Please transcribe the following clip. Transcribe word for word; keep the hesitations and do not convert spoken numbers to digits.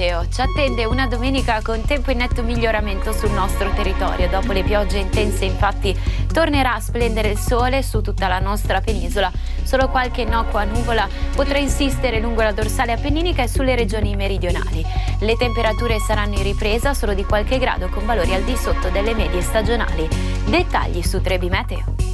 Meteo. Ci attende una domenica con tempo in netto miglioramento sul nostro territorio. Dopo le piogge intense, infatti, tornerà a splendere il sole su tutta la nostra penisola. Solo qualche innocua nuvola potrà insistere lungo la dorsale appenninica e sulle regioni meridionali. Le temperature saranno in ripresa solo di qualche grado con valori al di sotto delle medie stagionali. Dettagli su Trebi Meteo.